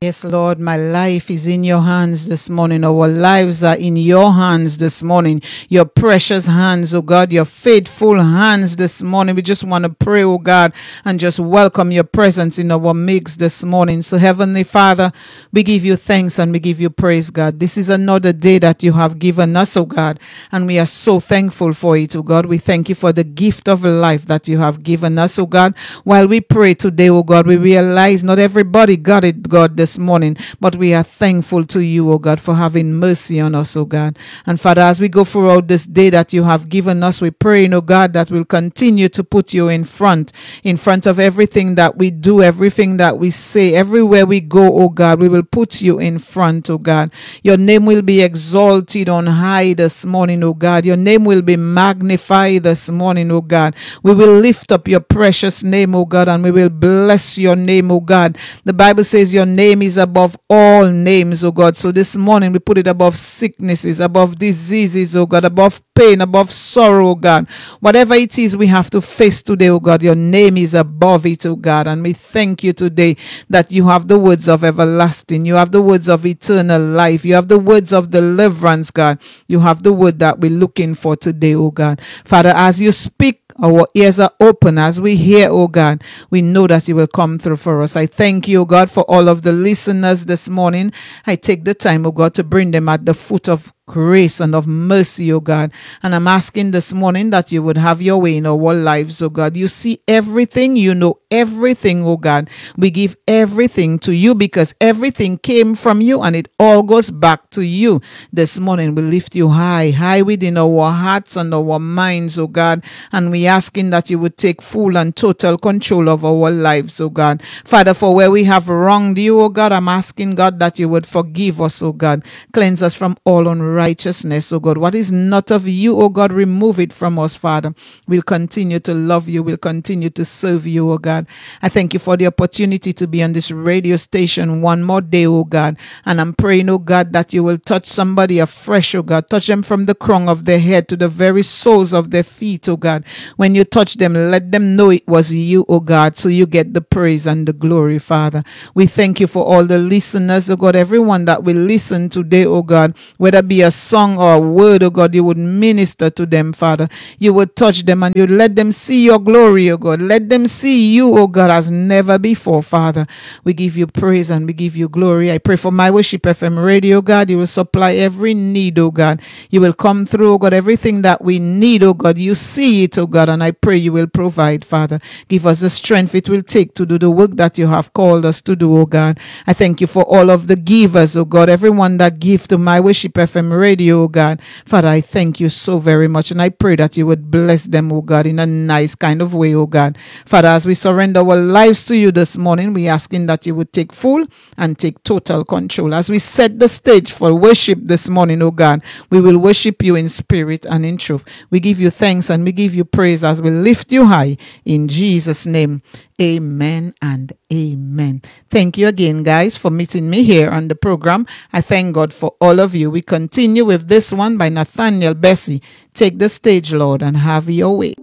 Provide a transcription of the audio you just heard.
Yes, Lord, my life is in your hands this morning. Our lives are in your hands this morning. Your precious hands, oh God, your faithful hands this morning. We just want to pray, oh God, and just welcome your presence in our midst this morning. So, Heavenly Father, we give you thanks and we give you praise, God. This is another day that you have given us, oh God, and we are so thankful for it, oh God. We thank you for the gift of life that you have given us, oh God. While we pray today, oh God, we realize not everybody got it, God, this morning, but we are thankful to you, oh God, for having mercy on us, oh God. And Father, as we go throughout this day that you have given us, we pray, oh God, that we'll continue to put you in front of everything that we do, everything that we say, everywhere we go, oh God, we will put you in front, oh God. Your name will be exalted on high this morning, oh God. Your name will be magnified this morning, oh God. We will lift up your precious name, oh God, and we will bless your name, oh God. The Bible says your name is above all names, oh God. So this morning we put it above sicknesses, above diseases, oh God, above pain, above sorrow, oh God. Whatever it is we have to face today, oh God, your name is above it, oh God. And we thank you today that you have the words of everlasting. You have the words of eternal life. You have the words of deliverance, God. You have the word that we're looking for today, oh God. Father, as you speak, our ears are open as we hear, oh God. We know that you will come through for us. I thank you, oh God, for all of the listeners this morning. I take the time, oh God, to bring them at the foot of grace and of mercy, oh God. And I'm asking this morning that you would have your way in our lives, oh God. You see everything, you know everything, oh God. We give everything to you because everything came from you and it all goes back to you. This morning we lift you high, high within our hearts and our minds, oh God. And we asking that you would take full and total control of our lives, oh God. Father, for where we have wronged you, oh God, I'm asking, God, that you would forgive us, oh God. Cleanse us from all unrighteousness, oh God. What is not of you, oh God, remove it from us, Father. We'll continue to love you. We'll continue to serve you, oh God. I thank you for the opportunity to be on this radio station one more day, oh God. And I'm praying, oh God, that you will touch somebody afresh, oh God. Touch them from the crown of their head to the very soles of their feet, oh God. When you touch them, let them know it was you, oh God, so you get the praise and the glory, Father. We thank you for all the listeners, oh God, everyone that will listen today, oh God, whether it be a song or a word, oh God, you would minister to them, Father. You would touch them and you let them see your glory, oh God. Let them see you, oh God, as never before, Father. We give you praise and we give you glory. I pray for My Worship FM radio, God. You will supply every need, oh God. You will come through, oh God, everything that we need, oh God. You see it, oh God, and I pray you will provide, Father. Give us the strength it will take to do the work that you have called us to do, oh God. I thank you for all of the givers, oh God, everyone that give to My Worship FM radio, oh God. Father, I thank you so very much, and I pray that you would bless them, oh God, in a nice kind of way, oh God. Father, as we surrender our lives to you this morning, we asking that you would take full and take total control. As we set the stage for worship this morning, oh God, we will worship you in spirit and in truth. We give you thanks and we give you praise as we lift you high in Jesus' name. Amen and amen. Thank you again, guys, for meeting me here on the program. I thank God for all of you. We continue with this one by Nathaniel Bessie. Take the stage, Lord, and have your way.